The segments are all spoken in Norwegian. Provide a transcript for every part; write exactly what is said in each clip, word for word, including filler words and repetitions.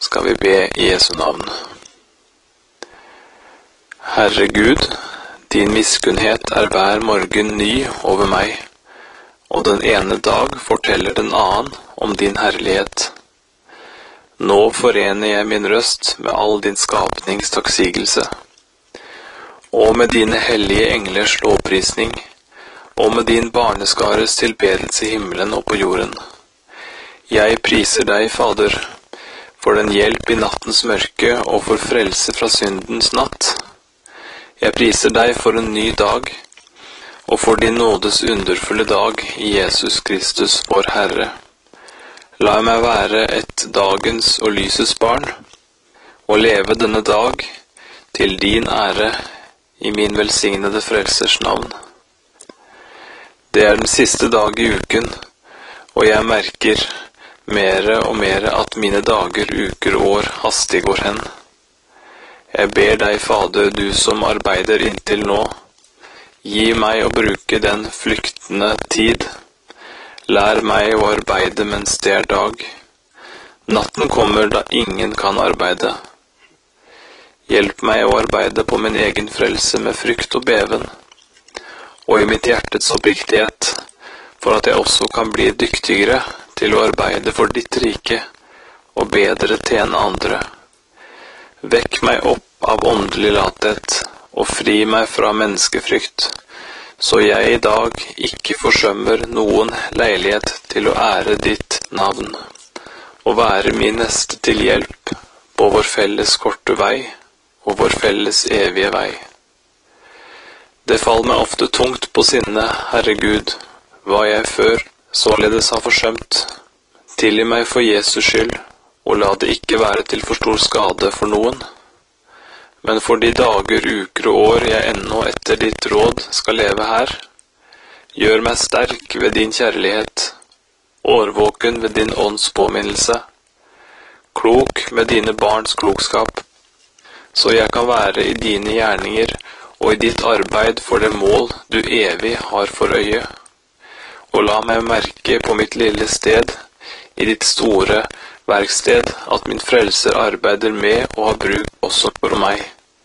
skal vi be i Jesu navn. Herre Gud, din miskunnhet er hver morgen ny over meg, og den ene dag forteller den annen om din herlighet. Nå forener jeg min røst med all din skapnings takksigelse, og med dine hellige englers lovprisning, og med din barneskares tilbedelse i himmelen og på jorden. Jeg priser deg, Fader, for den hjelp i nattens mørke og for frelse fra syndens natt. Jeg priser deg for en ny dag, og for din nådes underfulle dag i Jesus Kristus, vår Herre. La meg være et dagens og lysets barn, og leve denne dag til din ære i min velsignede frelsers navn. Det er den siste dag i uken, og jeg merker mere og mere at mine dager, uker og år hastig går hen. Jeg ber deg, Fader, du som arbeider inntil nå, gi meg å bruke den flyktende tid. Lær meg å arbeide mens det er dag. Natten kommer da ingen kan arbeide. Hjelp meg å arbeide på min egen frelse med frykt og beven, og i mitt hjertets oppriktighet, for at jeg også kan bli dyktigere til å arbeide for ditt rike og bedre tjene andre. Vekk meg opp av åndelig lathet og fri meg fra menneskefrykt, så jeg i dag ikke forsømmer noen leilighet til å ære ditt navn, og være min neste til hjelp på vår felles korte vei og vår felles evige vei. Det faller meg ofte tungt på sinne, Herre Gud, hva jeg før således har forsømt. Tilgi meg for Jesus skyld, og la det ikke være til for stor skade for noen. Men for de dager, uker og år jeg ennå etter ditt råd skal leve her, gjør meg sterk ved din kjærlighet, årvåken ved din ånds påminnelse, klok med dine barns klokskap, så jeg kan være i dine gjerninger og i ditt arbeid for det mål du evig har for øye. Og la meg merke på mitt lille sted, i ditt store verksted, at min frelser arbeider med og har bruk også for meg.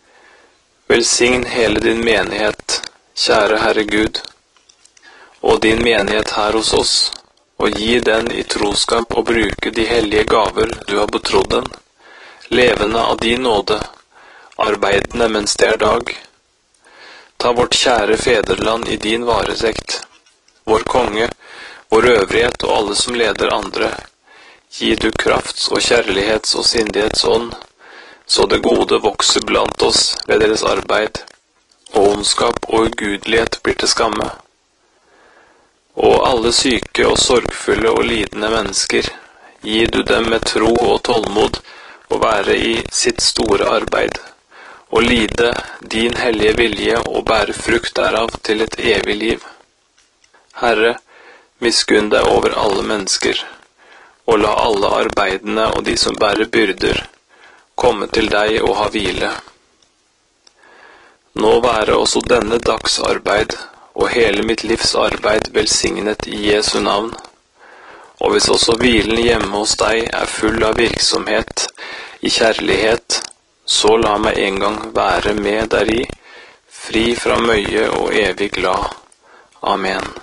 Velsign hele din menighet, kjære Herre Gud, og din menighet her hos oss, og gi den i troskap å bruke de hellige gaver du har betrodd den, levende av din nåde, arbeidende mens det er dag. Ta vårt kjære fedreland i din varetekt, vår konge, vår øvrighet og alle som leder andre. Gi du krafts- og kjærlighets- og sindighetsånd, så det gode vokser blant oss ved deres arbeid, og ondskap og ugudelighet blir til skamme. Og alle syke og sorgfulle og lidende mennesker, gi du dem med tro og tålmod å være i sitt store arbeid, og lide din hellige vilje og bære frukt derav til et evig liv. Herre, miskunn deg over alle mennesker, og la alle arbeidende og de som bærer byrder, komme til deg og ha hvile. Nå være også denne dags arbeid og hele mitt livs arbeid velsignet i Jesu navn, og hvis også hvilen hjemme hos deg er full av virksomhet i kjærlighet, så la meg en gang være med deri, fri fra møye og evig glad. Amen.